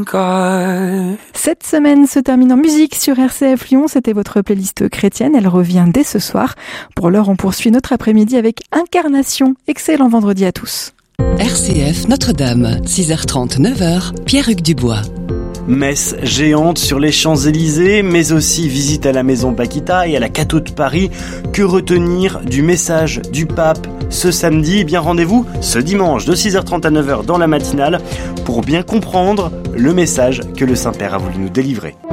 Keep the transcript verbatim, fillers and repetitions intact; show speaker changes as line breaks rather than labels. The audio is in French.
Cette semaine se termine en musique sur R C F Lyon. C'était votre playlist chrétienne. Elle revient dès ce soir. Pour l'heure, on poursuit notre après-midi avec Incarnation. Excellent vendredi à tous.
R C F Notre-Dame, six heures trente, neuf heures, Pierre-Hugues Dubois.
Messe géante sur les Champs-Élysées, mais aussi visite à la maison Paquita et à la Cateau de Paris. Que retenir du message du pape ce samedi? Eh bien, rendez-vous ce dimanche de six heures trente à neuf heures dans la matinale pour bien comprendre le message que le Saint-Père a voulu nous délivrer.